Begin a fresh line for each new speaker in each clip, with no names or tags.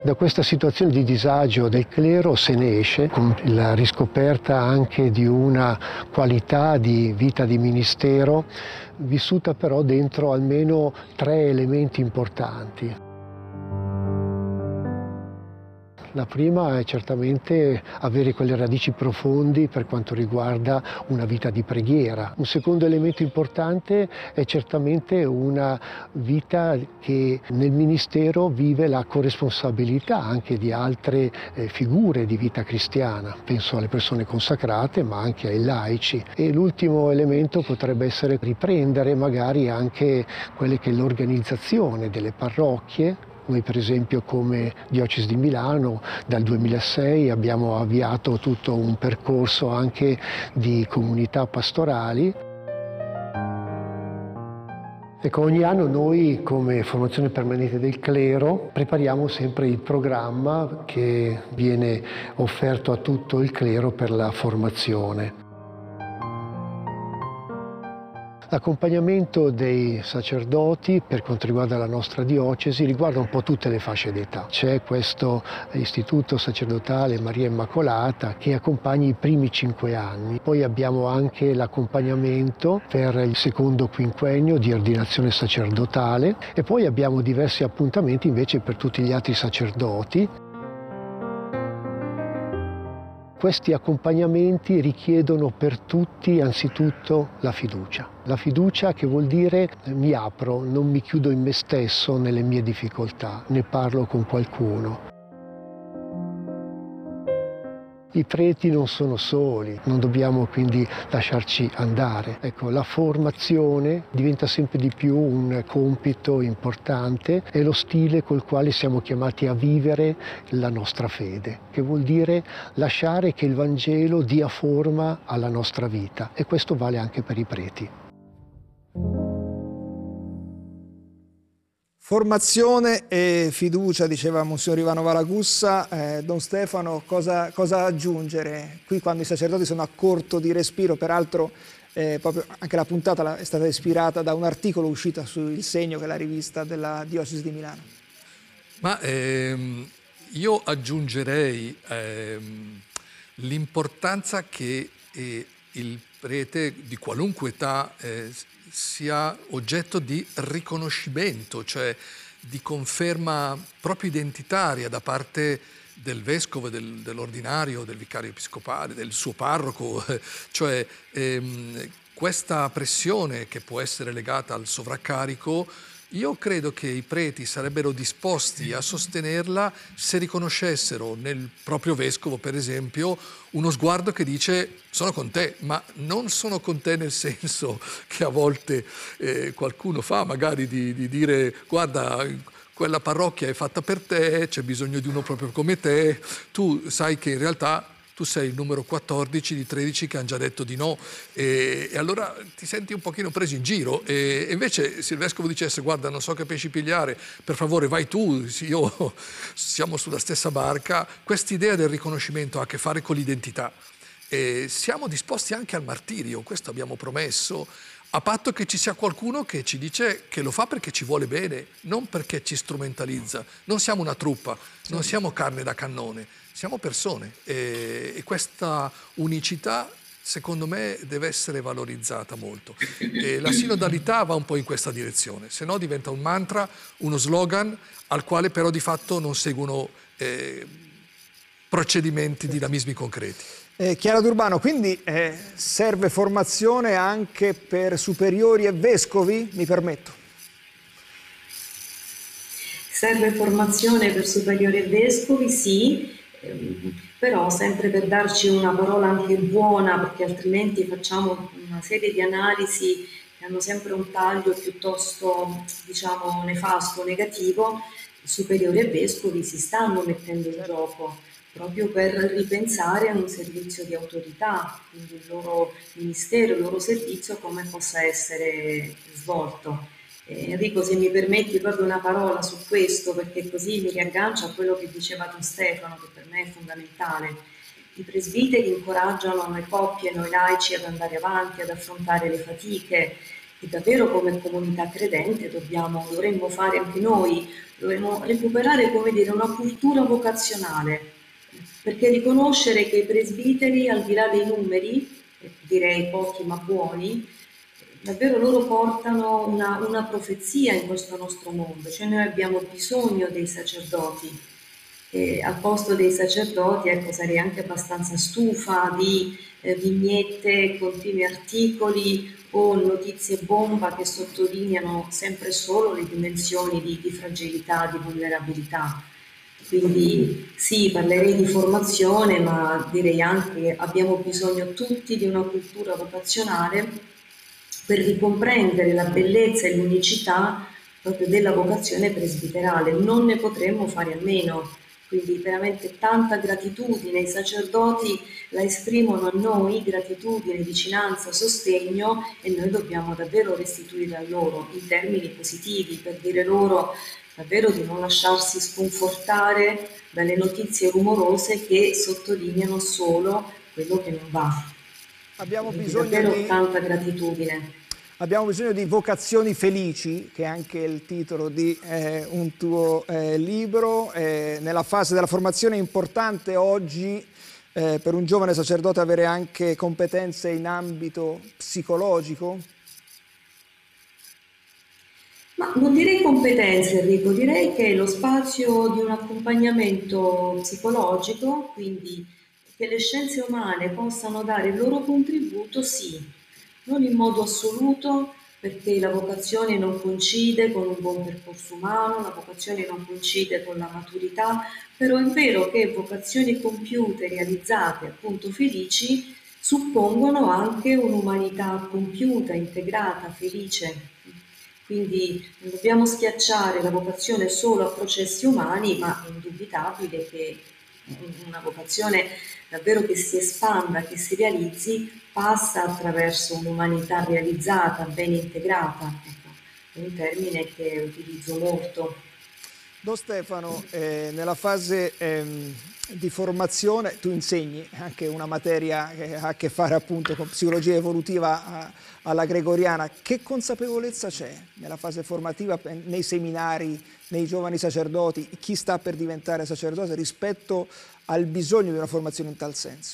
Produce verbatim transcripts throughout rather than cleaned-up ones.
Da questa situazione di disagio del clero se ne esce con la riscoperta anche di una qualità di vita di ministero, vissuta però dentro almeno tre elementi importanti. La prima è certamente avere quelle radici profondi per quanto riguarda una vita di preghiera. Un secondo elemento importante è certamente una vita che nel ministero vive la corresponsabilità anche di altre eh, figure di vita cristiana. Penso alle persone consacrate ma anche ai laici. E l'ultimo elemento potrebbe essere riprendere magari anche quelle che è l'organizzazione delle parrocchie. Noi per esempio come Diocesi di Milano dal duemilasei abbiamo avviato tutto un percorso anche di comunità pastorali. Ecco, ogni anno noi come formazione permanente del clero prepariamo sempre il programma che viene offerto a tutto il clero per la formazione. L'accompagnamento dei sacerdoti per quanto riguarda la nostra diocesi riguarda un po' tutte le fasce d'età. C'è questo istituto sacerdotale Maria Immacolata che accompagna i primi cinque anni. Poi abbiamo anche l'accompagnamento per il secondo quinquennio di ordinazione sacerdotale e poi abbiamo diversi appuntamenti invece per tutti gli altri sacerdoti. Questi accompagnamenti richiedono per tutti anzitutto la fiducia. La fiducia che vuol dire mi apro, non mi chiudo in me stesso, nelle mie difficoltà, ne parlo con qualcuno. I preti non sono soli, non dobbiamo quindi lasciarci andare. Ecco, la formazione diventa sempre di più un compito importante, è lo stile col quale siamo chiamati a vivere la nostra fede, che vuol dire lasciare che il Vangelo dia forma alla nostra vita e questo vale anche per i preti.
Formazione e fiducia, diceva Monsignor Ivano Valagussa. Eh, Don Stefano, cosa, cosa aggiungere? Qui quando i sacerdoti sono a corto di respiro, peraltro eh, proprio anche la puntata è stata ispirata da un articolo uscito su Il Segno, che è la rivista della Diocesi di Milano.
Ma ehm, io aggiungerei ehm, l'importanza che eh, il prete di qualunque età eh, sia oggetto di riconoscimento, cioè di conferma proprio identitaria da parte del vescovo, del, dell'ordinario, del vicario episcopale, del suo parroco, cioè ehm, questa pressione che può essere legata al sovraccarico. Io credo che i preti sarebbero disposti a sostenerla se riconoscessero nel proprio vescovo, per esempio, uno sguardo che dice sono con te, ma non sono con te nel senso che a volte eh, qualcuno fa, magari di, di dire guarda, quella parrocchia è fatta per te, c'è bisogno di uno proprio come te, tu sai che in realtà tu sei il numero quattordici di tredici che hanno già detto di no e, e allora ti senti un pochino preso in giro e, e invece se il vescovo dicesse guarda non so che pesci pigliare, per favore vai tu, io siamo sulla stessa barca, quest'idea del riconoscimento ha a che fare con l'identità e siamo disposti anche al martirio, questo abbiamo promesso, a patto che ci sia qualcuno che ci dice che lo fa perché ci vuole bene, non perché ci strumentalizza, non siamo una truppa, non siamo carne da cannone. Siamo persone e, e questa unicità secondo me deve essere valorizzata molto e la sinodalità va un po' in questa direzione, se no diventa un mantra, uno slogan al quale però di fatto non seguono eh, procedimenti dinamismi concreti.
Eh, Chiara D'Urbano, quindi eh, serve formazione anche per superiori e vescovi? Mi permetto.
Serve formazione per superiori e vescovi, sì. Però sempre per darci una parola anche buona, perché altrimenti facciamo una serie di analisi che hanno sempre un taglio piuttosto, diciamo, nefasto, negativo. I superiori e vescovi si stanno mettendo in gioco proprio per ripensare a un servizio di autorità, quindi il loro ministero, il loro servizio come possa essere svolto. Eh, Enrico, se mi permetti proprio una parola su questo, perché così mi riaggancio a quello che diceva Don Stefano, che per me è fondamentale. I presbiteri incoraggiano noi coppie, noi laici ad andare avanti, ad affrontare le fatiche E davvero come comunità credente dobbiamo, dovremmo fare anche noi, dovremmo recuperare, come dire, una cultura vocazionale, perché riconoscere che i presbiteri, al di là dei numeri, direi pochi ma buoni, davvero loro portano una, una profezia in questo nostro mondo, cioè noi abbiamo bisogno dei sacerdoti. E al posto dei sacerdoti, ecco, sarei anche abbastanza stufa di eh, vignette, continui articoli o notizie bomba che sottolineano sempre solo le dimensioni di, di fragilità, di vulnerabilità. Quindi sì, parlerei di formazione, ma direi anche che abbiamo bisogno tutti di una cultura vocazionale per ricomprendere la bellezza e l'unicità proprio della vocazione presbiterale. Non ne potremmo fare a meno. Quindi veramente tanta gratitudine, i sacerdoti la esprimono a noi, gratitudine, vicinanza, sostegno, e noi dobbiamo davvero restituire a loro in termini positivi, per dire loro davvero di non lasciarsi sconfortare dalle notizie rumorose che sottolineano solo quello che non va.
Abbiamo
Quindi
bisogno
davvero
di...
tanta gratitudine.
Abbiamo bisogno di vocazioni felici, che è anche il titolo di eh, un tuo eh, libro. Eh, nella fase della formazione è importante oggi eh, per un giovane sacerdote avere anche competenze in ambito psicologico?
Ma non direi competenze, Enrico, direi che lo spazio di un accompagnamento psicologico, quindi che le scienze umane possano dare il loro contributo, sì. Non in modo assoluto, perché la vocazione non coincide con un buon percorso umano, la vocazione non coincide con la maturità, però è vero che vocazioni compiute, realizzate, appunto felici, suppongono anche un'umanità compiuta, integrata, felice. Quindi non dobbiamo schiacciare la vocazione solo a processi umani, ma è indubitabile che una vocazione davvero che si espanda, che si realizzi, passa attraverso un'umanità realizzata, ben integrata. Ecco, è un termine che utilizzo molto.
Don Stefano, eh, nella fase ehm, di formazione tu insegni anche una materia che ha a che fare appunto con psicologia evolutiva a, alla Gregoriana. Che consapevolezza c'è nella fase formativa, nei seminari, nei giovani sacerdoti, chi sta per diventare sacerdote rispetto al bisogno di una formazione in tal senso?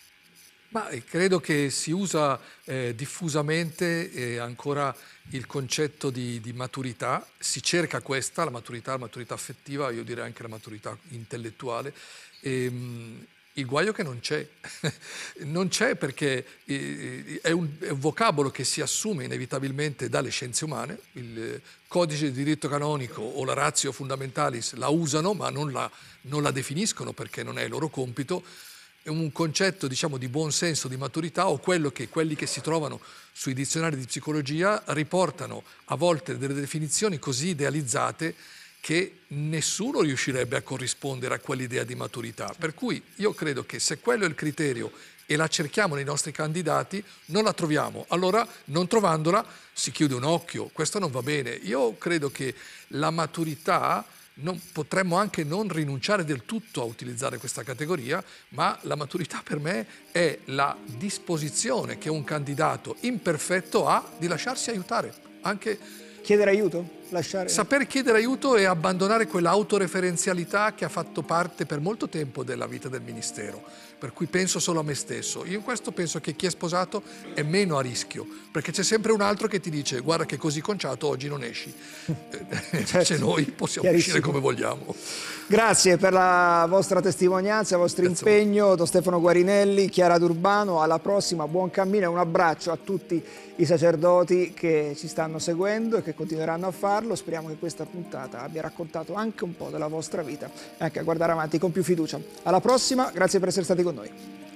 Ma credo che si usa eh, diffusamente eh, ancora il concetto di, di maturità, si cerca questa, la maturità, la maturità affettiva, io direi anche la maturità intellettuale. E, mh, il guaio che non c'è, non c'è perché eh, è, un, è un vocabolo che si assume inevitabilmente dalle scienze umane, il codice di diritto canonico o la ratio fundamentalis la usano ma non la, non la definiscono perché non è il loro compito. È un concetto, diciamo, di buon senso, di maturità, o quello che quelli che si trovano sui dizionari di psicologia riportano a volte delle definizioni così idealizzate che nessuno riuscirebbe a corrispondere a quell'idea di maturità. Per cui io credo che se quello è il criterio e la cerchiamo nei nostri candidati, non la troviamo. Allora, non trovandola, si chiude un occhio. Questo non va bene. Io credo che la maturità... Non, potremmo anche non rinunciare del tutto a utilizzare questa categoria, ma la maturità per me è la disposizione che un candidato imperfetto ha di lasciarsi aiutare. Anche
chiedere aiuto? Lasciare...
Saper chiedere aiuto e abbandonare quell'autoreferenzialità che ha fatto parte per molto tempo della vita del ministero, per cui penso solo a me stesso. Io in questo penso che chi è sposato è meno a rischio, perché c'è sempre un altro che ti dice guarda che così conciato oggi non esci. Certo. Cioè noi possiamo uscire come vogliamo.
Grazie per la vostra testimonianza, il vostro Grazie impegno. Don Stefano Guarinelli, Chiara D'Urbano, alla prossima, buon cammino e un abbraccio a tutti i sacerdoti che ci stanno seguendo e che continueranno a farlo. Speriamo che questa puntata abbia raccontato anche un po' della vostra vita e anche a guardare avanti con più fiducia. Alla prossima, grazie per essere stati con noi.